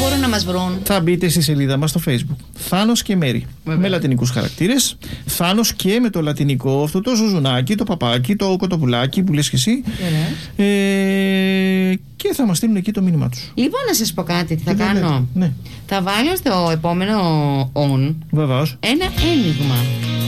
μπορούν να μας βρουν? Θα μπείτε στη σελίδα μας στο Facebook. Θάνος και Μέρη. Με λατινικούς χαρακτήρες. Θάνος και με το λατινικό, αυτό το ζουζουνάκι, το παπάκι, το κοτοπουλάκι που λες και εσύ. Και θα μας στείλουν εκεί το μήνυμά τους. Λοιπόν, να σας πω κάτι, τι θα κάνω. Ναι. Θα βάλω στο επόμενο on Βεβαίως. ένα ένιγμα.